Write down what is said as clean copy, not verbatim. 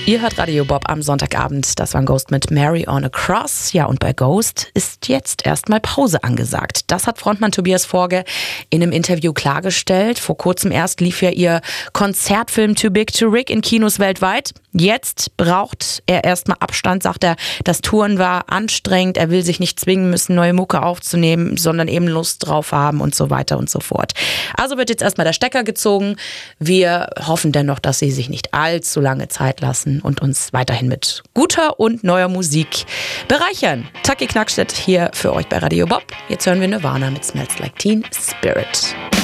Ihr hört Radio Bob am Sonntagabend. Das war ein Ghost mit Mary on a Cross. Ja, und bei Ghost ist jetzt erstmal Pause angesagt. Das hat Frontmann Tobias Forge in einem Interview klargestellt. Vor kurzem erst lief ja ihr Konzertfilm Too Big to Rig in Kinos weltweit. Jetzt braucht er erstmal Abstand, sagt er. Das Touren war anstrengend. Er will sich nicht zwingen müssen, neue Mucke aufzunehmen, sondern eben Lust drauf haben und so weiter und so fort. Also wird jetzt erstmal der Stecker gezogen. Wir hoffen dennoch, dass sie sich nicht allzu lange Zeit lassen und uns weiterhin mit guter und neuer Musik bereichern. Taki Knackstedt hier für euch bei Radio Bob. Jetzt hören wir Nirvana mit Smells Like Teen Spirit.